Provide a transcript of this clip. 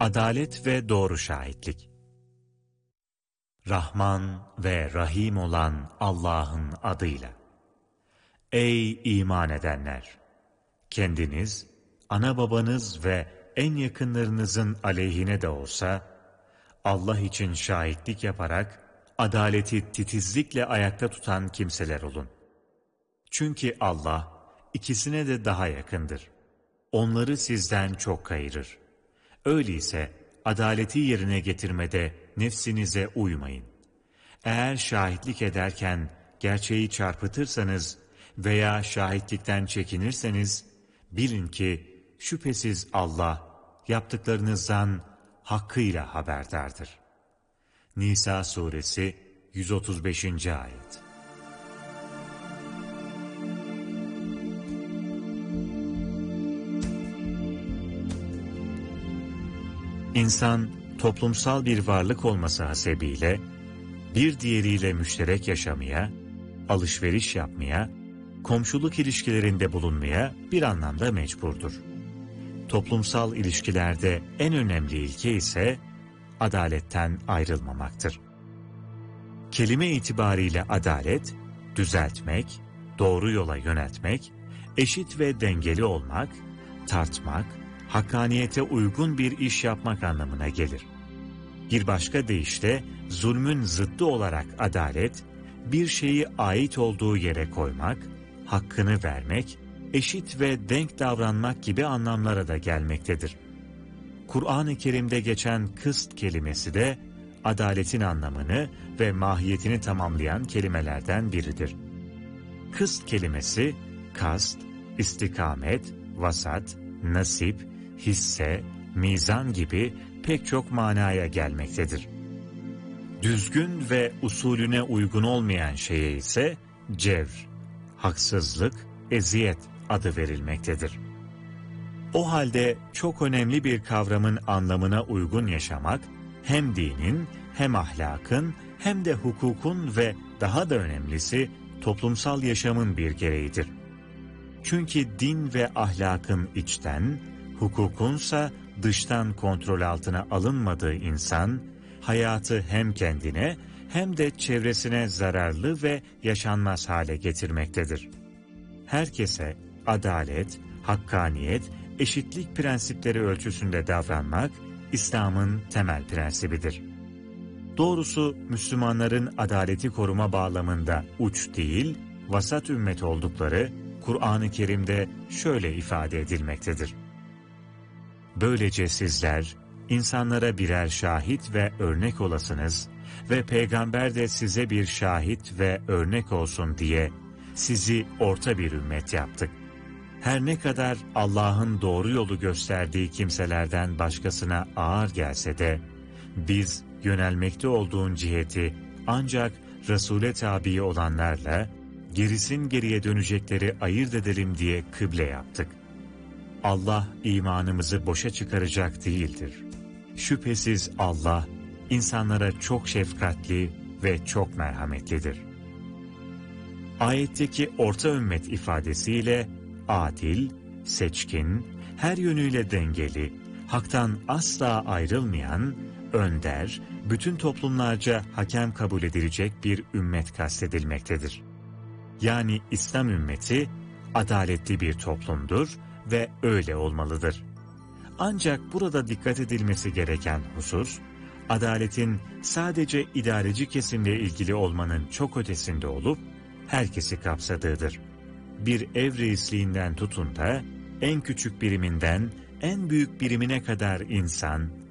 Adalet ve doğru şahitlik. Rahman ve Rahim olan Allah'ın adıyla. Ey iman edenler! Kendiniz, ana babanız ve en yakınlarınızın aleyhine de olsa, Allah için şahitlik yaparak, adaleti titizlikle ayakta tutan kimseler olun. Çünkü Allah, ikisine de daha yakındır. Onları sizden çok kayırır. Öyleyse, adaleti yerine getirmede nefsinize uymayın. Eğer şahitlik ederken gerçeği çarpıtırsanız veya şahitlikten çekinirseniz, bilin ki şüphesiz Allah yaptıklarınızdan hakkıyla haberdardır. Nisa suresi 135. ayet. İnsan toplumsal bir varlık olması hasebiyle bir diğeriyle müşterek yaşamaya, alışveriş yapmaya, komşuluk ilişkilerinde bulunmaya bir anlamda mecburdur. Toplumsal ilişkilerde en önemli ilke ise adaletten ayrılmamaktır. Kelime itibariyle adalet, düzeltmek, doğru yola yöneltmek, eşit ve dengeli olmak, tartmak, hakkaniyete uygun bir iş yapmak anlamına gelir. Bir başka deyişle zulmün zıddı olarak adalet, bir şeyi ait olduğu yere koymak, hakkını vermek, eşit ve denk davranmak gibi anlamlara da gelmektedir. Kur'an-ı Kerim'de geçen kıst kelimesi de adaletin anlamını ve mahiyetini tamamlayan kelimelerden biridir. Kıst kelimesi kast, istikamet, vasat, nasip, hisse, mizan gibi pek çok manaya gelmektedir. Düzgün ve usulüne uygun olmayan şeye ise cevr, haksızlık, eziyet adı verilmektedir. O halde çok önemli bir kavramın anlamına uygun yaşamak, hem dinin, hem ahlakın, hem de hukukun ve daha da önemlisi toplumsal yaşamın bir gereğidir. Çünkü din ve ahlakın içten, hukukunsa dıştan kontrol altına alınmadığı insan, hayatı hem kendine hem de çevresine zararlı ve yaşanmaz hale getirmektedir. Herkese adalet, hakkaniyet, eşitlik prensipleri ölçüsünde davranmak, İslam'ın temel prensibidir. Doğrusu Müslümanların adaleti koruma bağlamında uç değil, vasat ümmet oldukları Kur'an-ı Kerim'de şöyle ifade edilmektedir. Böylece sizler, insanlara birer şahit ve örnek olasınız ve peygamber de size bir şahit ve örnek olsun diye sizi orta bir ümmet yaptık. Her ne kadar Allah'ın doğru yolu gösterdiği kimselerden başkasına ağır gelse de, biz yönelmekte olduğun ciheti ancak Resul'e tabi olanlarla, gerisin geriye dönecekleri ayırt edelim diye kıble yaptık. Allah imanımızı boşa çıkaracak değildir. Şüphesiz Allah, insanlara çok şefkatli ve çok merhametlidir. Ayetteki orta ümmet ifadesiyle, adil, seçkin, her yönüyle dengeli, haktan asla ayrılmayan, önder, bütün toplumlarca hakem kabul edilecek bir ümmet kastedilmektedir. Yani İslam ümmeti, adaletli bir toplumdur ve öyle olmalıdır. Ancak burada dikkat edilmesi gereken husus, adaletin sadece idareci kesimle ilgili olmanın çok ötesinde olup, herkesi kapsadığıdır. Bir ev reisliğinden tutun da, en küçük biriminden en büyük birimine kadar insan,